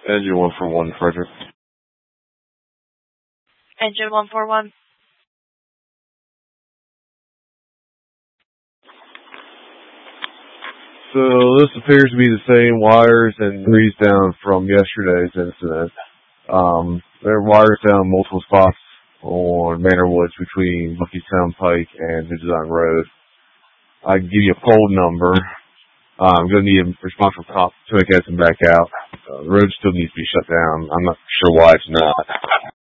Engine 141, Frederick. Engine 141. So this appears to be the same wires and grease down from yesterday's incident. There are wires down multiple spots on Manor Woods between Lucky Town Pike and New Design Road. I can give you a pole number. I'm going to need a responsible cop to make that and back out. The road still needs to be shut down. I'm not sure why it's not.